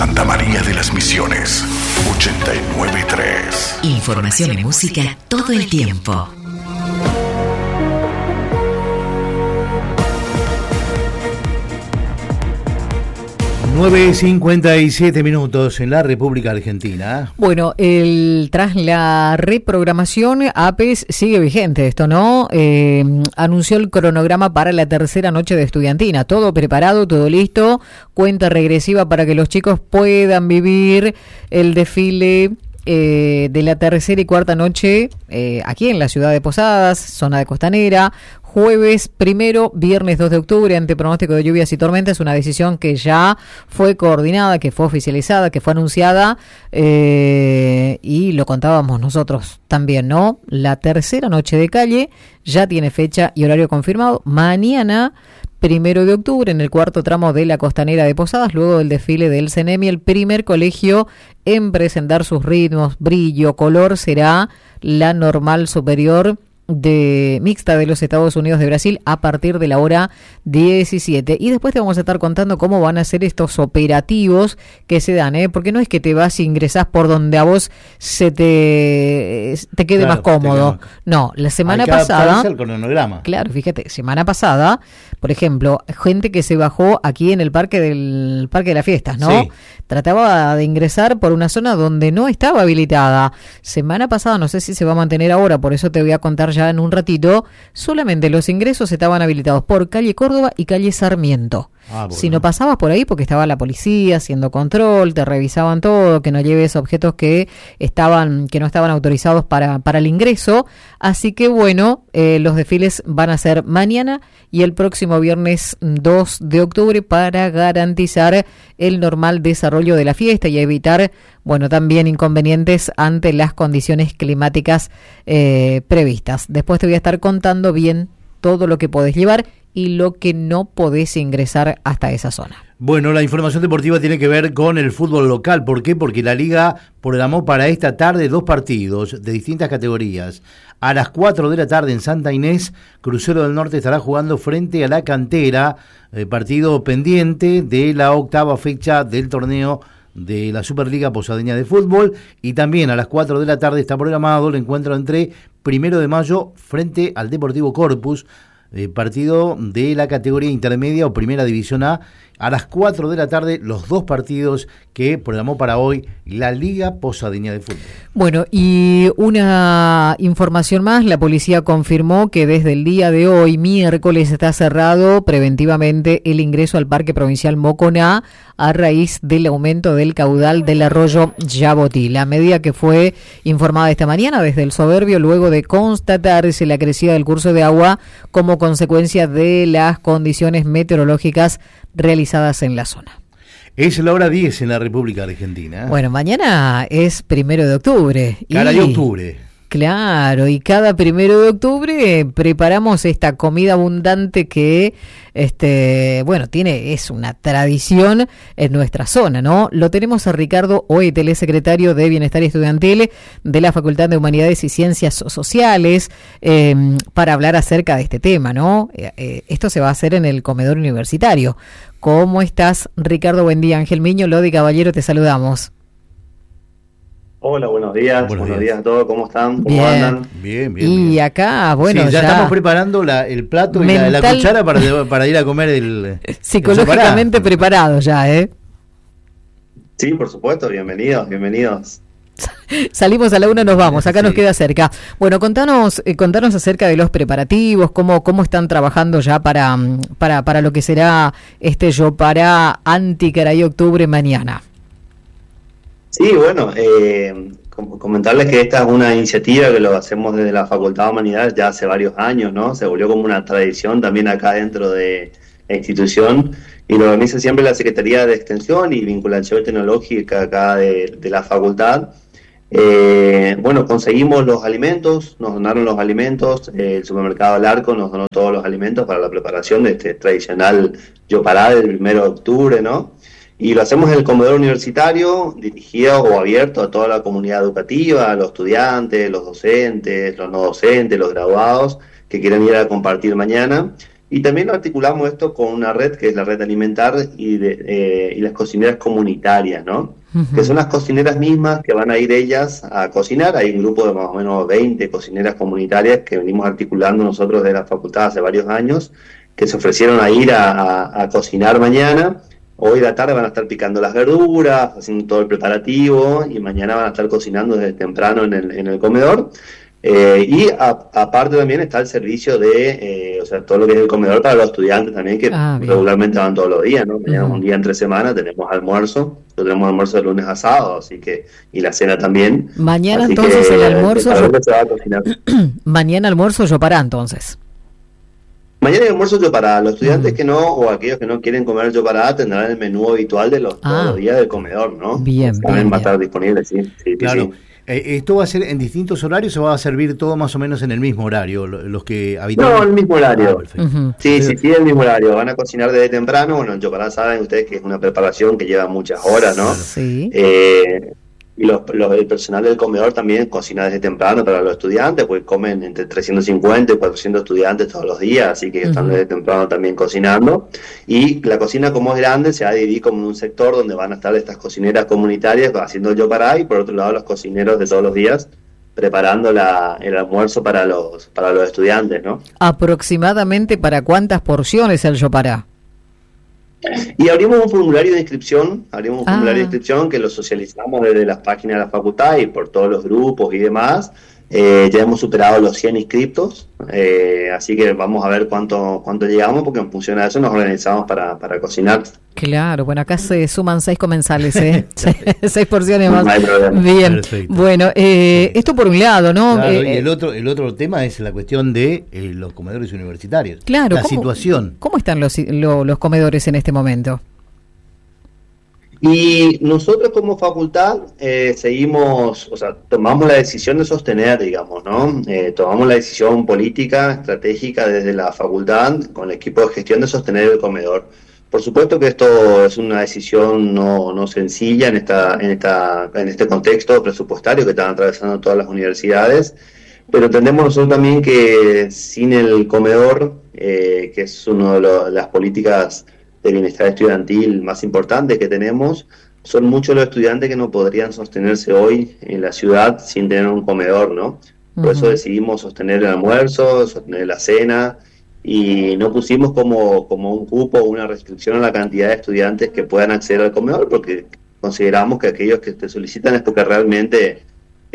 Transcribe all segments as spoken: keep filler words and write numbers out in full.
Santa María de las Misiones, ochenta y nueve punto tres. Información y música todo el tiempo. nueve cincuenta y siete minutos en la República Argentina. Bueno, el, tras la reprogramación, APES sigue vigente, esto no, eh, anunció el cronograma para la tercera noche de estudiantina, todo preparado, todo listo, cuenta regresiva para que los chicos puedan vivir el desfile eh, de la tercera y cuarta noche eh, aquí en la ciudad de Posadas, zona de Costanera. Jueves primero, viernes dos de octubre, ante pronóstico de lluvias y tormentas, una decisión que ya fue coordinada, que fue oficializada, que fue anunciada, eh, y lo contábamos nosotros también, ¿no? La tercera noche de calle ya tiene fecha y horario confirmado. Mañana, primero de octubre, en el cuarto tramo de la Costanera de Posadas, luego del desfile del CENEMI, el primer colegio en presentar sus ritmos, brillo, color, será la Normal Superior de Mixta de los Estados Unidos de Brasil a partir de la hora diecisiete. Y después te vamos a estar contando cómo van a ser estos operativos que se dan, ¿eh? Porque no es que te vas e ingresás por donde a vos se te, te quede claro, más cómodo. Más... No, la semana pasada... el cronograma. Claro, fíjate, semana pasada, por ejemplo, gente que se bajó aquí en el parque del Parque de las Fiestas, ¿no? Sí. Trataba de ingresar por una zona donde no estaba habilitada. Semana pasada, no sé si se va a mantener ahora, por eso te voy a contar ya en un ratito, solamente los ingresos estaban habilitados por calle Córdoba y calle Sarmiento. Ah, bueno. Si no pasabas por ahí porque estaba la policía haciendo control, te revisaban todo, que no lleves objetos que estaban que no estaban autorizados para, para el ingreso. Así que bueno, eh, los desfiles van a ser mañana y el próximo viernes dos de octubre para garantizar el normal desarrollo de la fiesta y evitar, bueno, también inconvenientes ante las condiciones climáticas eh, previstas. Después te voy a estar contando bien todo lo que podés llevar y lo que no podés ingresar hasta esa zona. Bueno, la información deportiva tiene que ver con el fútbol local. ¿Por qué? Porque la Liga programó para esta tarde dos partidos de distintas categorías. A las cuatro de la tarde en Santa Inés, Crucero del Norte estará jugando frente a La Cantera, eh, partido pendiente de la octava fecha del torneo de la Superliga Posadeña de Fútbol. Y también a las cuatro de la tarde está programado el encuentro entre Primero de Mayo frente al Deportivo Corpus, Eh, partido de la categoría intermedia o Primera División A. A las cuatro de la tarde, los dos partidos que programó para hoy la Liga Posadeña de Fútbol. Bueno, y una información más, la policía confirmó que desde el día de hoy, miércoles, está cerrado preventivamente el ingreso al Parque Provincial Moconá a raíz del aumento del caudal del arroyo Yabotí. La medida que fue informada esta mañana desde el Soberbio, luego de constatarse la crecida del curso de agua como consecuencia de las condiciones meteorológicas realizadas en la zona. Es la hora diez en la República Argentina. Bueno, mañana es primero de octubre. Cara y... de octubre. Claro, y cada primero de octubre preparamos esta comida abundante que, este, bueno, tiene, es una tradición en nuestra zona, ¿no? Lo tenemos a Ricardo Oetel, secretario de Bienestar Estudiantil de la Facultad de Humanidades y Ciencias Sociales, eh, para hablar acerca de este tema, ¿no? Eh, eh, esto se va a hacer en el comedor universitario. ¿Cómo estás, Ricardo? Buen día. Ángel Miño, Lodi Caballero, te saludamos. Hola, buenos días, buenos, buenos días. días a todos, ¿cómo están? ¿Cómo bien. andan? Bien, bien. Y bien. acá, bueno, sí, ya, ya estamos preparando la, el plato mental, y la, la cuchara para, para ir a comer el... Psicológicamente el preparado ya, ¿eh? Sí, por supuesto, bienvenidos, bienvenidos. Salimos a la una, nos vamos, acá sí. Nos queda cerca. Bueno, contanos, eh, contanos acerca de los preparativos, cómo, cómo están trabajando ya para, para, para lo que será este Yo para Anticaray Octubre mañana. Sí, bueno, eh, comentarles que esta es una iniciativa que lo hacemos desde la Facultad de Humanidades ya hace varios años, ¿no? Se volvió como una tradición también acá dentro de la institución y lo organiza siempre la Secretaría de Extensión y Vinculación Tecnológica acá de, de la facultad. Eh, bueno, conseguimos los alimentos, nos donaron los alimentos, eh, el supermercado El Arco nos donó todos los alimentos para la preparación de este tradicional Yopará del primero de octubre, ¿no? Y lo hacemos en el comedor universitario, dirigido o abierto a toda la comunidad educativa, a los estudiantes, los docentes, los no docentes, los graduados que quieran ir a compartir mañana. Y también articulamos esto con una red que es la red alimentar y, de, eh, y las cocineras comunitarias, ¿no? Uh-huh. Que son las cocineras mismas que van a ir ellas a cocinar. Hay un grupo de más o menos veinte cocineras comunitarias que venimos articulando nosotros de la facultad hace varios años, que se ofrecieron a ir a, a, a cocinar mañana. Hoy a la tarde van a estar picando las verduras, haciendo todo el preparativo, y mañana van a estar cocinando desde temprano en el, en el comedor. Eh, y a, aparte también está el servicio de, eh, o sea, todo lo que es el comedor para los estudiantes también, que ah, regularmente van todos los días, ¿no? Mañana uh-huh. un día entre semana tenemos almuerzo, nosotros tenemos almuerzo de lunes a sábado, así que, y la cena también. Mañana así entonces que, el almuerzo... Yo... Se va a cocinar. Mañana almuerzo yo para entonces. Mañana hay almuerzo yo para los estudiantes uh-huh. que no, o aquellos que no quieren comer yo para, tendrán el menú habitual de los, ah. todos los días del comedor, ¿no? Bien, también bien, va a bien. estar disponible, sí. sí claro. Sí. Eh, ¿Esto va a ser en distintos horarios o va a servir todo más o menos en el mismo horario? Los que habitan... No, en el mismo horario. Ah, uh-huh. Sí, sí, sí, en el mismo horario. Van a cocinar desde temprano. Bueno, en Yopará saben ustedes que es una preparación que lleva muchas horas, ¿no? Sí. Eh, y los, los, el personal del comedor también cocina desde temprano para los estudiantes, pues comen entre trescientos cincuenta y cuatrocientos estudiantes todos los días, así que uh-huh. están desde temprano también cocinando. Y la cocina, como es grande, se va a dividir como en un sector donde van a estar estas cocineras comunitarias haciendo el Yopará, y por otro lado los cocineros de todos los días preparando la, el almuerzo para los para los estudiantes, ¿no? ¿Aproximadamente para cuántas porciones el Yopará? Y abrimos un formulario de inscripción, abrimos un ah. formulario de inscripción que lo socializamos desde las páginas de la facultad y por todos los grupos y demás. Eh, ya hemos superado los cien inscriptos, eh, así que vamos a ver cuánto cuánto llegamos, porque en función de eso nos organizamos para, para cocinar. Claro, bueno, acá se suman seis comensales, ¿eh? seis porciones más. No hay problema. Bien, perfecto. Bueno, eh, esto por un lado, ¿no? Claro, eh, y el otro el otro tema es la cuestión de eh, los comedores universitarios. Claro, la ¿cómo, situación. ¿Cómo están los, lo, los comedores en este momento? Y nosotros como facultad eh, seguimos, o sea, tomamos la decisión de sostener, digamos, ¿no? Eh, tomamos la decisión política, estratégica desde la facultad con el equipo de gestión de sostener el comedor. Por supuesto que esto es una decisión no, no sencilla en esta, en esta, en este contexto presupuestario que están atravesando todas las universidades, pero entendemos nosotros también que sin el comedor, eh, que es una de las políticas de bienestar estudiantil más importantes que tenemos, son muchos los estudiantes que no podrían sostenerse hoy en la ciudad sin tener un comedor, ¿no? Por uh-huh. eso decidimos sostener el almuerzo, sostener la cena, y no pusimos como, como un cupo o una restricción a la cantidad de estudiantes que puedan acceder al comedor, porque consideramos que aquellos que te solicitan es porque realmente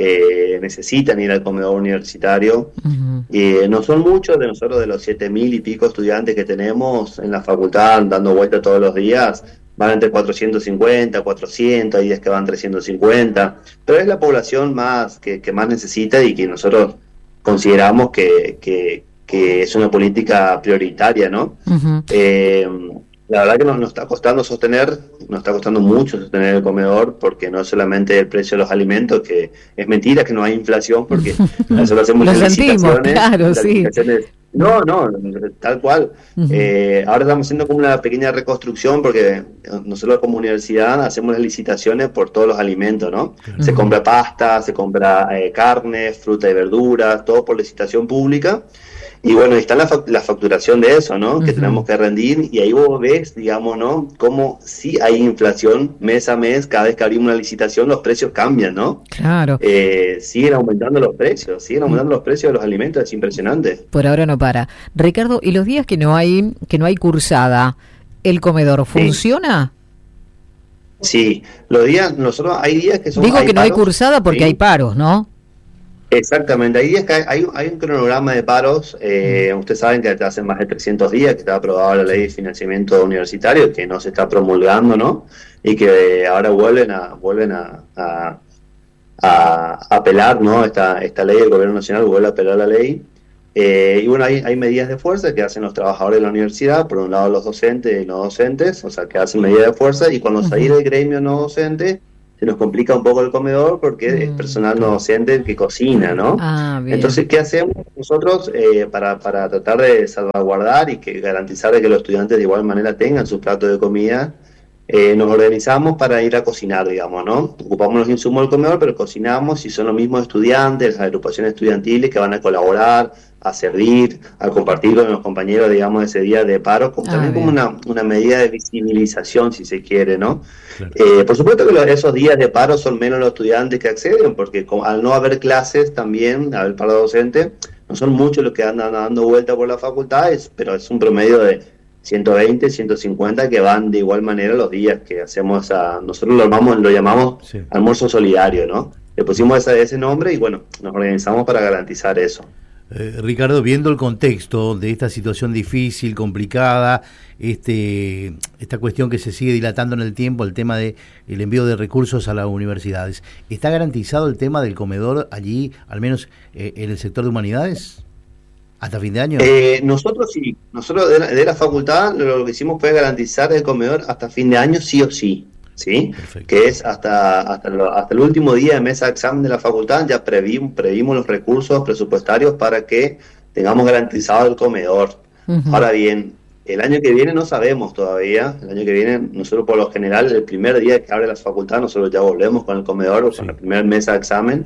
eh, necesitan ir al comedor universitario. Uh-huh. Eh, no son muchos de nosotros, de los siete mil y pico estudiantes que tenemos en la facultad dando vuelta todos los días, van entre cuatrocientos cincuenta, cuatrocientos, hay días que van trescientos cincuenta, pero es la población más que, que más necesita y que nosotros consideramos que, que, que es una política prioritaria, ¿no? Uh-huh. Eh, la verdad que nos, nos está costando sostener, nos está costando mucho sostener el comedor, porque no es solamente el precio de los alimentos, que es mentira que no hay inflación, porque nosotros hacemos lo las sentimos, licitaciones, claro, las sí. licitaciones. No, no, tal cual. Uh-huh. Eh, ahora estamos haciendo como una pequeña reconstrucción, porque nosotros como universidad hacemos las licitaciones por todos los alimentos, ¿no? Uh-huh. Se compra pasta, se compra eh, carne, fruta y verduras, todo por licitación pública. Y bueno, está la, fa- la facturación de eso, ¿no? Uh-huh. Que tenemos que rendir, y ahí vos ves, digamos, ¿no? Cómo sí hay inflación mes a mes, cada vez que abrimos una licitación los precios cambian, ¿no? Claro. Eh, siguen aumentando los precios, siguen aumentando uh-huh. los precios de los alimentos, es impresionante. Por ahora no para. Ricardo, ¿y los días que no hay, que no hay cursada, el comedor funciona? Sí, sí. Los días, nosotros hay días que son... Digo hay que no paros, hay cursada porque ¿sí? hay paros, ¿no? Exactamente, hay días que hay, hay, hay un cronograma de paros, eh, ustedes saben que hace más de trescientos días que está aprobada la ley de financiamiento universitario, que no se está promulgando, ¿no? Y que ahora vuelven a vuelven a, a, a apelar, ¿no? Esta, esta ley, el gobierno nacional vuelve a apelar la ley. Eh, y bueno, hay, hay medidas de fuerza que hacen los trabajadores de la universidad, por un lado los docentes y no docentes, o sea, que hacen medidas de fuerza, y cuando uh-huh. salir del gremio no docente, se nos complica un poco el comedor porque mm. es personal no docente el que cocina, ¿no? Ah, bien. Entonces, ¿qué hacemos nosotros eh, para, para tratar de salvaguardar y que garantizar de que los estudiantes de igual manera tengan su plato de comida? eh, nos organizamos para ir a cocinar, digamos, ¿no? Ocupamos los insumos del comedor, pero cocinamos y son los mismos estudiantes, las agrupaciones estudiantiles que van a colaborar, a servir, a compartir con los compañeros, digamos, ese día de paro, como, ah, también bien. como una, una medida de visibilización, si se quiere, ¿no? Claro. Eh, por supuesto que los, esos días de paro son menos los estudiantes que acceden, porque como, al no haber clases también, al paro docente, no son muchos los que andan dando vuelta por las facultades, pero es un promedio de ciento veinte, ciento cincuenta que van de igual manera los días que hacemos, a, nosotros lo llamamos, lo llamamos sí. almuerzo solidario, ¿no? Le pusimos ese, ese nombre y bueno, nos organizamos para garantizar eso. Eh, Ricardo, viendo el contexto de esta situación difícil, complicada, este, esta cuestión que se sigue dilatando en el tiempo, el tema de el envío de recursos a las universidades, ¿está garantizado el tema del comedor allí, al menos eh, en el sector de humanidades, hasta fin de año? Eh, nosotros sí, nosotros de la, de la facultad lo que hicimos fue garantizar el comedor hasta fin de año sí o sí. ¿Sí? Perfecto. Que es hasta hasta, lo, hasta el último día de mesa de examen de la facultad, ya previmos, previmos los recursos presupuestarios para que tengamos garantizado el comedor. Uh-huh. Ahora bien, el año que viene no sabemos todavía, el año que viene nosotros por lo general, el primer día que abre la facultad, nosotros ya volvemos con el comedor, sí. con la primera mesa de examen,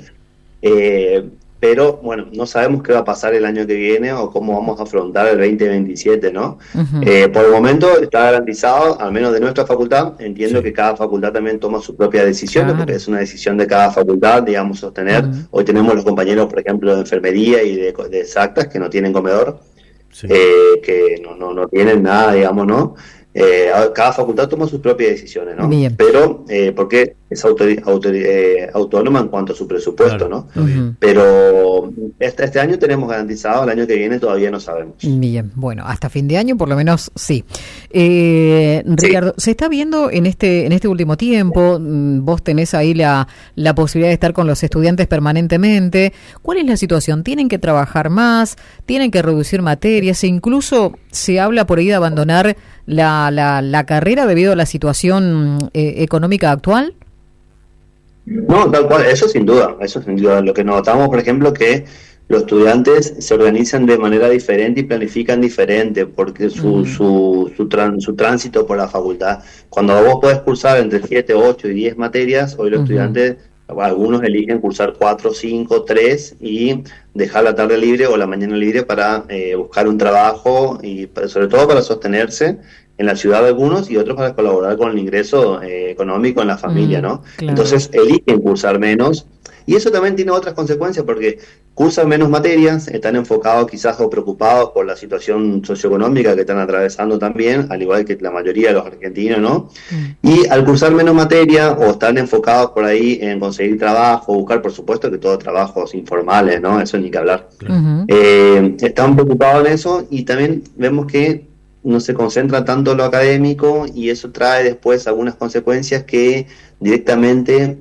eh, pero bueno, no sabemos qué va a pasar el año que viene o cómo vamos a afrontar el veinte veintisiete, ¿no? Uh-huh. Eh, por el momento está garantizado, al menos de nuestra facultad, entiendo sí. que cada facultad también toma su propia decisión, claro. porque es una decisión de cada facultad, digamos, sostener. Uh-huh. Hoy tenemos los compañeros, por ejemplo, de enfermería y de, de exactas que no tienen comedor, sí. eh, que no, no, no tienen nada, digamos, ¿no? Eh, cada facultad toma sus propias decisiones, ¿no? Bien. Pero, eh, porque es autori- autori- eh, autónoma en cuanto a su presupuesto, claro. ¿no? Uh-huh. Pero este, este año tenemos garantizado, el año que viene todavía no sabemos. Bien, bueno, hasta fin de año por lo menos sí. Eh, Ricardo, sí. se está viendo en este en este último tiempo, vos tenés ahí la, la posibilidad de estar con los estudiantes permanentemente. ¿Cuál es la situación? ¿Tienen que trabajar más? ¿Tienen que reducir materias? E incluso se habla por ahí de abandonar la, la, la carrera debido a la situación eh, económica actual. No, tal cual, eso sin duda, eso sin duda. Lo que notamos, por ejemplo, que los estudiantes se organizan de manera diferente y planifican diferente, porque su uh-huh. su su, tran, su tránsito por la facultad, cuando vos podés cursar entre siete, ocho y diez materias, hoy los uh-huh. estudiantes, algunos eligen cursar cuatro, cinco, tres y dejar la tarde libre o la mañana libre para eh, buscar un trabajo y sobre todo para sostenerse en la ciudad de algunos y otros para colaborar con el ingreso eh, económico en la familia, mm, ¿no? Claro. Entonces eligen cursar menos y eso también tiene otras consecuencias porque cursan menos materias, están enfocados quizás o preocupados por la situación socioeconómica que están atravesando también, al igual que la mayoría de los argentinos, ¿no? Mm. Y al cursar menos materia o están enfocados por ahí en conseguir trabajo, buscar, por supuesto que todos trabajos informales, ¿no? Eso ni que hablar. Uh-huh. Eh, están preocupados en eso y también vemos que no se concentra tanto en lo académico y eso trae después algunas consecuencias que directamente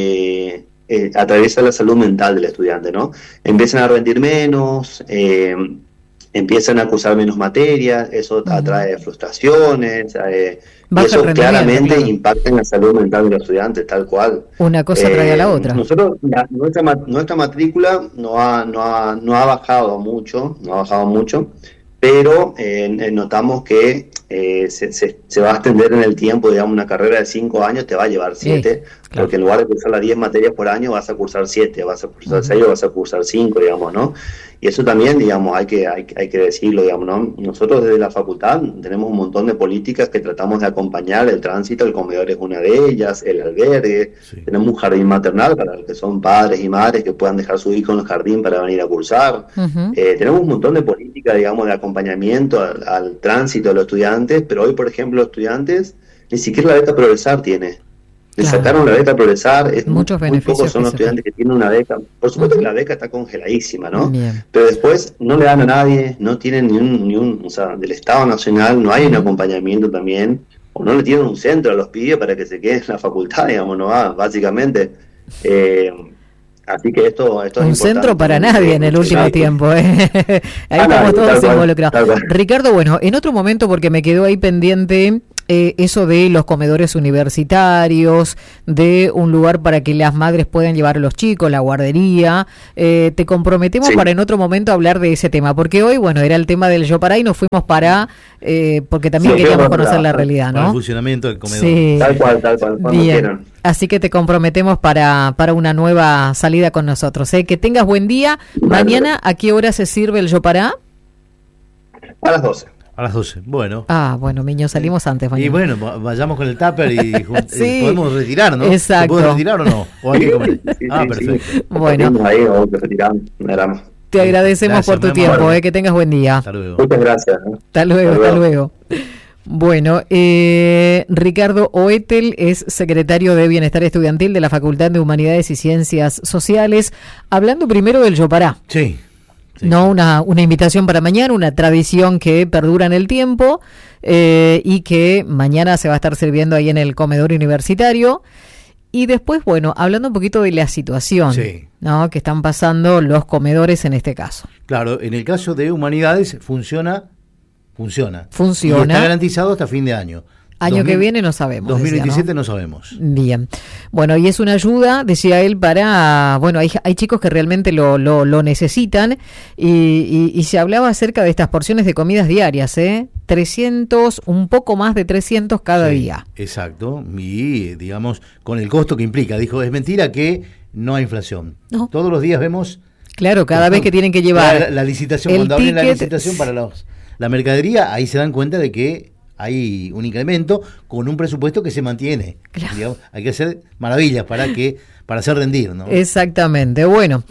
eh, eh, atraviesa la salud mental del estudiante, ¿no? Empiezan a rendir menos, eh, empiezan a cursar menos materias, eso uh-huh. atrae frustraciones, eh, y eso claramente claro. impacta en la salud mental de los estudiantes, tal cual. Una cosa trae eh, a la otra. Nosotros, la, nuestra, nuestra matrícula no ha, no, ha, no ha bajado mucho, no ha bajado mucho, pero eh, notamos que eh, se, se, se va a extender en el tiempo, digamos, una carrera de cinco años te va a llevar siete, sí, claro. porque en lugar de cursar las diez materias por año vas a cursar siete, vas a cursar uh-huh. seis o vas a cursar cinco, digamos, ¿no? Y eso también, digamos, hay que, hay, hay que decirlo, digamos, ¿no? Nosotros desde la facultad tenemos un montón de políticas que tratamos de acompañar el tránsito, el comedor es una de ellas, el albergue, sí. tenemos un jardín maternal para los que son padres y madres que puedan dejar su hijo en el jardín para venir a cursar. Uh-huh. Eh, tenemos un montón de políticas, digamos, de acompañamiento al, al tránsito de los estudiantes, pero hoy, por ejemplo, los estudiantes ni siquiera la beca Progresar tiene. Le claro. sacaron la beca Progresar, es Muchos muy, muy pocos son los estudiantes que tienen una beca. Por supuesto uh-huh. que la beca está congeladísima, ¿no? Bien. Pero después no le dan a nadie, no tienen ni un, ni un, o sea, del Estado Nacional no hay un acompañamiento también, o no le tienen un centro a los pibes para que se queden en la facultad, digamos, no va, básicamente. Eh, Así que esto, esto un es centro para nadie en el último tiempo, ¿eh? Ahí ah, estamos todos involucrados. Ricardo, bueno, en otro momento, porque me quedó ahí pendiente eh, eso de los comedores universitarios, de un lugar para que las madres puedan llevar a los chicos, la guardería. Eh, te comprometemos sí. para en otro momento hablar de ese tema, porque hoy, bueno, era el tema del Yopará y nos fuimos para, eh, porque también sí, queríamos conocer la realidad, ¿no? Para el funcionamiento del comedor. Sí. Tal cual, tal cual, cuando Bien. quieran. Así que te comprometemos para, para una nueva salida con nosotros. ¿eh? Que tengas buen día. Vale. Mañana, ¿a qué hora se sirve el Yopará? A las doce. A las doce, bueno. Ah, bueno, Miño, salimos antes mañana. Y bueno, vayamos con el tupper y jun- sí. podemos retirar, ¿no? Exacto. ¿Se puede retirar o no? ¿O hay que comer? Sí, ah, sí, perfecto. sí. Bueno. Ahí, o que retiramos, no éramos. Te agradecemos Gracias, por tu mi tiempo, amor. eh, que tengas buen día. Hasta luego. Muchas gracias. ¿eh? Hasta luego, Hasta hasta luego. luego. Bueno, eh, Ricardo Oetel es secretario de Bienestar Estudiantil de la Facultad de Humanidades y Ciencias Sociales. Hablando primero del Yopará. Sí. sí. No una, una invitación para mañana, una tradición que perdura en el tiempo eh, y que mañana se va a estar sirviendo ahí en el comedor universitario. Y después, bueno, hablando un poquito de la situación Sí. ¿no? que están pasando los comedores en este caso. Claro, en el caso de Humanidades funciona, funciona. Funciona. Y está garantizado hasta fin de año. Año dos mil que viene no sabemos. dos mil veintisiete decía, ¿no? no sabemos. Bien. Bueno, y es una ayuda, decía él, para... Bueno, hay, hay chicos que realmente lo, lo, lo necesitan y, y, y se hablaba acerca de estas porciones de comidas diarias, ¿eh? trescientos, un poco más de trescientos cada Sí, día. Exacto. Y, digamos, con el costo que implica. Dijo, es mentira que no hay inflación. No. Todos los días vemos... Claro, cada vez que tienen que llevar La, la licitación, el cuando abren la ticket, licitación para los, la mercadería, ahí se dan cuenta de que hay un incremento con un presupuesto que se mantiene. Claro. Digamos, hay que hacer maravillas para que para hacer rendir, ¿no? Exactamente, bueno,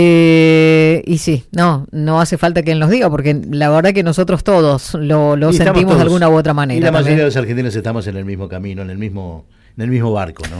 eh, y sí, no, no hace falta que él nos diga, porque la verdad que nosotros todos lo, lo Y estamos sentimos todos, de alguna u otra manera. Y la mayoría también. de los argentinos estamos en el mismo camino, en el mismo, en el mismo barco, ¿no?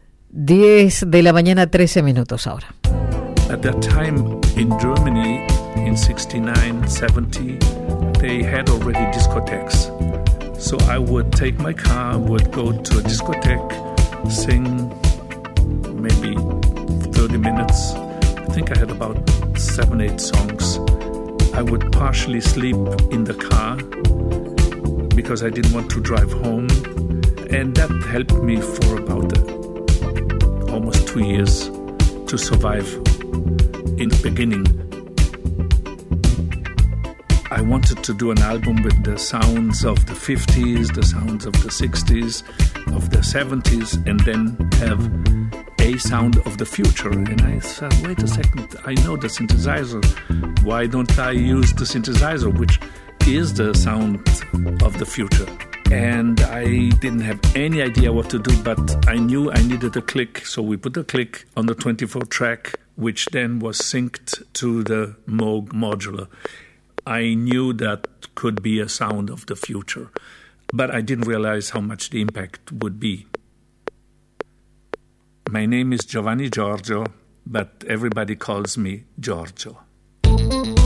diez de la mañana, trece minutos ahora. At that time in Germany, in sixty-nine, seventy, they had already discotheques. So I would take my car, would go to a discotheque, sing maybe thirty minutes. I think I had about seven, eight songs. I would partially sleep in the car because I didn't want to drive home. And that helped me for about uh, almost two years to survive in the beginning. I wanted to do an album with the sounds of the fifties, the sounds of the sixties, of the seventies, and then have a sound of the future. And I said, wait a second, I know the synthesizer. Why don't I use the synthesizer, which is the sound of the future? And I didn't have any idea what to do, but I knew I needed a click. So we put a click on the twenty-four track, which then was synced to the Moog modular. I knew that could be a sound of the future, but I didn't realize how much the impact would be. My name is Giovanni Giorgio, but everybody calls me Giorgio.